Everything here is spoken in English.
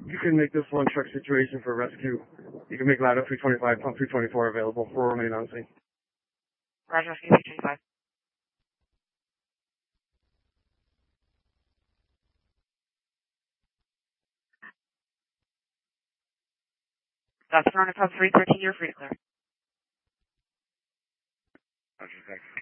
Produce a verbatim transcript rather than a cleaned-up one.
You can make this one truck situation for rescue. You can make ladder three twenty-five, pump three twenty-four available for remain on scene. Roger, rescue three twenty-five. That's Verona Pub three thirteen, you're free to clear. Roger, thanks.